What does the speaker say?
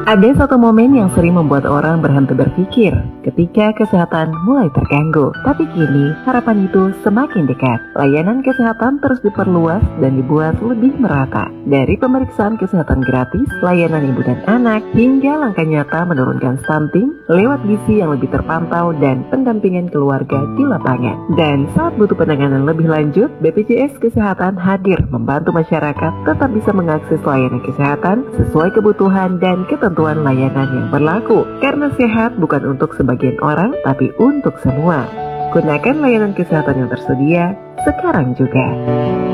Ada satu momen yang sering membuat orang berhenti berpikir ketika kesehatan mulai terganggu. Tapi kini harapan itu semakin dekat. Layanan kesehatan terus diperluas dan dibuat lebih merata. Dari pemeriksaan kesehatan gratis, layanan ibu dan anak, hingga langkah nyata menurunkan stunting lewat gizi yang lebih terpantau dan pendampingan keluarga di lapangan. Dan saat butuh penanganan lebih lanjut, BPJS Kesehatan hadir membantu masyarakat tetap bisa mengakses layanan kesehatan sesuai kebutuhan dan ketentuan layanan yang berlaku. Karena sehat bukan untuk sebagian orang, tapi untuk semua. Gunakan layanan kesehatan yang tersedia sekarang juga.